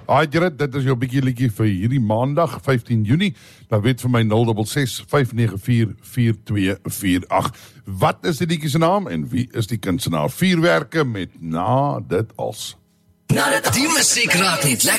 Gerrit, dit is jou bietjie liedjie vir hierdie maandag, 15 Junie. Dan weet vir my 066 594 4248. Wat is die liedjie se naam en wie is die kunstenaar? Vuurwerke met Na dit als. Die musiek raak niet lekker.